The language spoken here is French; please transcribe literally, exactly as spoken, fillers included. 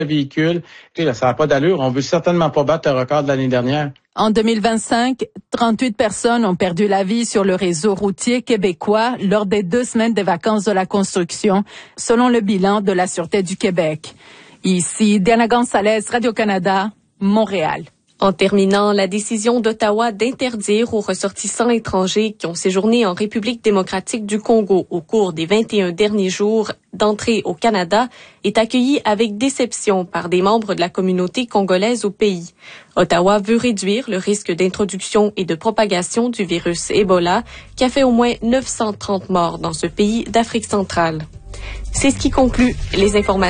véhicules. Là, ça n'a pas d'allure. On veut certainement pas battre le record de l'année dernière. En deux mille vingt-cinq, trente-huit personnes ont perdu la vie sur le réseau routier québécois lors des deux semaines de vacances de la construction, selon le bilan de la Sûreté du Québec. Ici, Diana Gonzalez, Radio-Canada, Montréal. En terminant, la décision d'Ottawa d'interdire aux ressortissants étrangers qui ont séjourné en République démocratique du Congo au cours des vingt et un derniers jours d'entrée au Canada est accueillie avec déception par des membres de la communauté congolaise au pays. Ottawa veut réduire le risque d'introduction et de propagation du virus Ebola qui a fait au moins neuf cent trente morts dans ce pays d'Afrique centrale. C'est ce qui conclut les informations.